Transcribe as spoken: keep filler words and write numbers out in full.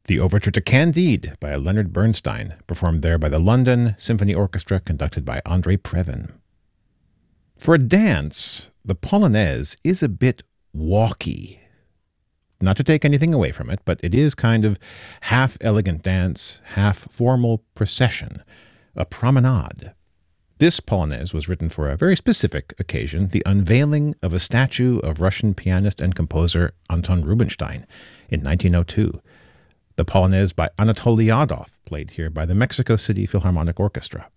The Overture to Candide by Leonard Bernstein, performed there by the London Symphony Orchestra, conducted by André Previn. For a dance, the Polonaise is a bit walky. Not to take anything away from it, but it is kind of half elegant dance, half formal procession, a promenade. This Polonaise was written for a very specific occasion, the unveiling of a statue of Russian pianist and composer Anton Rubinstein in nineteen oh two. The Polonaise by Anatoly Adov, played here by the Mexico City Philharmonic Orchestra.